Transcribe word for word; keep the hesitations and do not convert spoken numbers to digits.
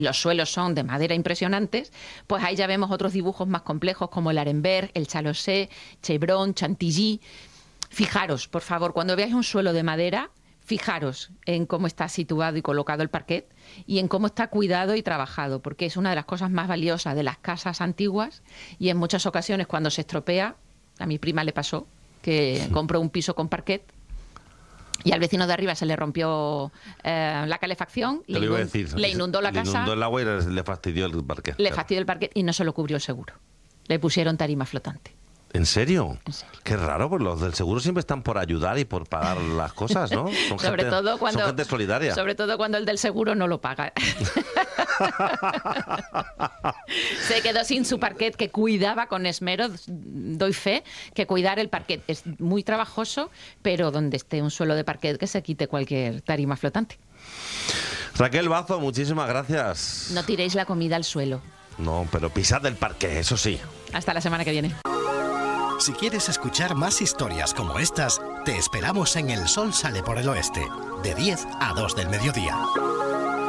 los suelos son de madera impresionantes, pues ahí ya vemos otros dibujos más complejos como el Arenberg, el Chalosé, Chevron, Chantilly. Fijaros, por favor, cuando veáis un suelo de madera, fijaros en cómo está situado y colocado el parquet y en cómo está cuidado y trabajado, porque es una de las cosas más valiosas de las casas antiguas y en muchas ocasiones cuando se estropea, a mi prima le pasó que compró un piso con parquet y al vecino de arriba se le rompió eh, la calefacción, Te le, lo iba a inund- decir. le inundó la Le casa, inundó el agua y le le fastidió el parque. le Claro. fastidió el parquet y no se lo cubrió el seguro. Le pusieron tarima flotante. ¿En serio? En serio. Qué raro, pues los del seguro siempre están por ayudar y por pagar las cosas, ¿no? Son Sobre gente, todo cuando son gente solidaria. Sobre todo cuando el del seguro no lo paga. Se quedó sin su parquet que cuidaba con esmero, doy fe, que cuidar el parquet es muy trabajoso, pero donde esté un suelo de parquet que se quite cualquier tarima flotante. Raquel Bazo, muchísimas gracias. No tiréis la comida al suelo. No, pero pisad el parque, eso sí. Hasta la semana que viene. Si quieres escuchar más historias como estas, te esperamos en El Sol Sale por el Oeste, de diez a dos del mediodía.